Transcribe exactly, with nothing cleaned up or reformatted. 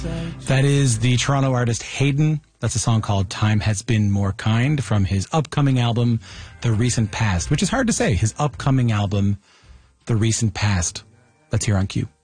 That is the Toronto artist Hayden. That's a song called Time Has Been More Kind from his upcoming album, The Recent Past, which is hard to say. His upcoming album, The Recent Past. Let's hear on Q.